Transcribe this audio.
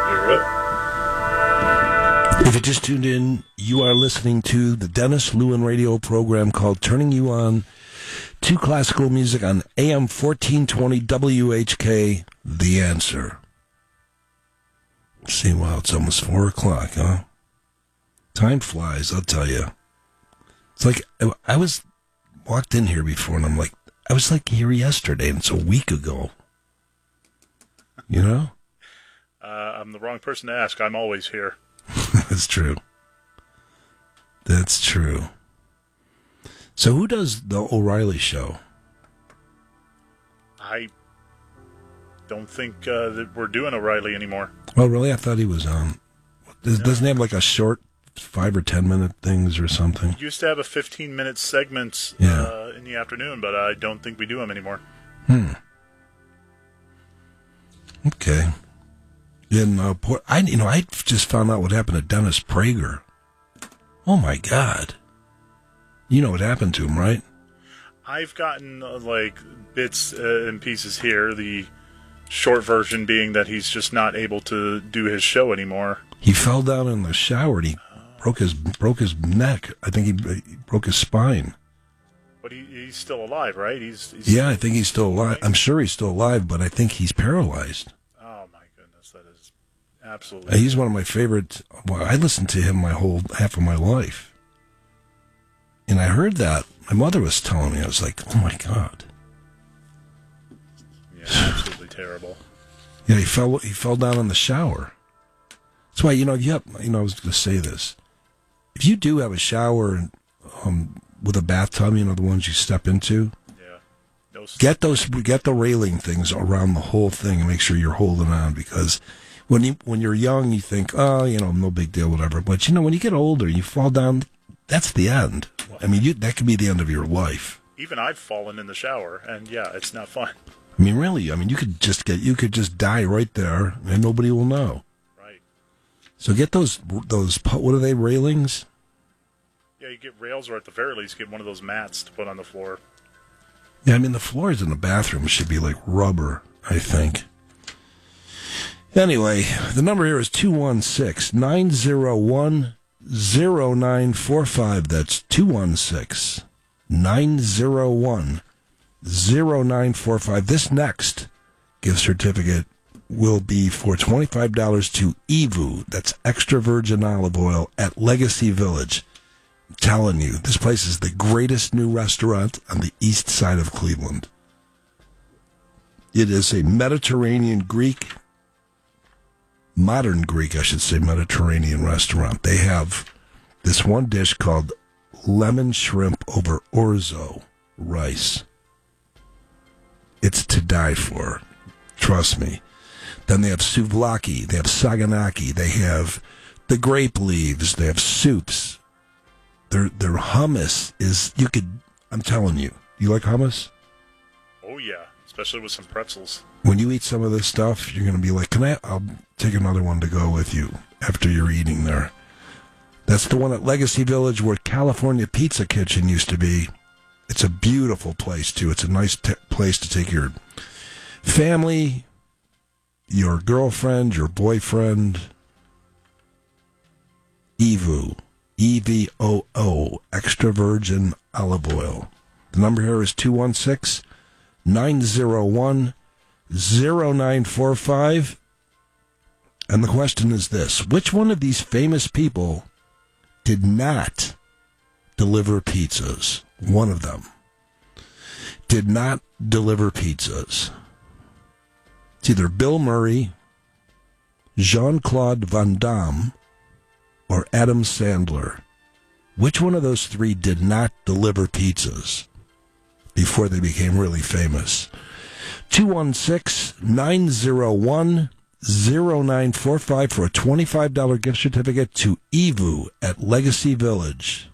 Hear it. If you just tuned in, you are listening to the Dennis Lewin radio program called Turning You On to Classical Music on AM 1420 WHK, The Answer. See, wow, it's almost 4 o'clock, huh? Time flies, I'll tell you. It's like, I walked in here before, and I'm like, I was like here yesterday, and it's a week ago. You know? I'm the wrong person to ask. I'm always here. That's true. That's true. So who does the O'Reilly show? I don't think that we're doing O'Reilly anymore. Oh, really? I thought he was on. Doesn't he have like a short 5 or 10 minute things or something? We used to have a 15-minute segments in the afternoon, but I don't think we do them anymore. Okay. I just found out what happened to Dennis Prager. Oh my God! You know what happened to him, right? I've gotten bits and pieces here. The short version being that he's just not able to do his show anymore. He fell down in the shower and he broke his neck. I think he broke his spine. But he's still alive, right? He's I think he's still alive. I'm sure he's still alive, but I think he's paralyzed. Oh my goodness, that is absolutely. He's one of my favorite. Well, I listened to him my whole half of my life, and I heard that my mother was telling me. I was like, oh my God. Yeah, absolutely terrible. Yeah, he fell down in the shower. That's why, I was going to say this. If you do have a shower with a bathtub, the ones you step into, get the railing things around the whole thing and make sure you're holding on, because when you're young, you think, no big deal, whatever. But, when you get older, you fall down, that's the end. I mean, that could be the end of your life. Even I've fallen in the shower, and it's not fun. I mean, really, you could just die right there, and nobody will know. Right. So get those, what are they, railings? Yeah, you get rails, or at the very least, get one of those mats to put on the floor. Yeah, the floors in the bathroom should be like rubber, I think. Anyway, the number here is 216-901-0945. That's 216-901-0945. This next gift certificate will be for $25 to EVU. That's extra virgin olive oil at Legacy Village. I'm telling you, this place is the greatest new restaurant on the east side of Cleveland. It is a Mediterranean modern Greek, I should say, Mediterranean restaurant. They have this one dish called lemon shrimp over orzo rice. It's to die for. Trust me. Then they have souvlaki, they have saganaki, they have the grape leaves, they have soups. Their hummus is, I'm telling you, you like hummus? Oh yeah, especially with some pretzels. When you eat some of this stuff, you're going to be like, I'll take another one to go with you after you're eating there. That's the one at Legacy Village where California Pizza Kitchen used to be. It's a beautiful place, too. It's a nice place to take your family, your girlfriend, your boyfriend. EVU, EVOO, extra virgin olive oil. The number here is 216-901-0945. And the question is this: which one of these famous people did not deliver pizzas? One of them did not deliver pizzas. It's either Bill Murray, Jean-Claude Van Damme, or Adam Sandler. Which one of those three did not deliver pizzas before they became really famous? 216-901-0945 for a $25 gift certificate to EVU at Legacy Village.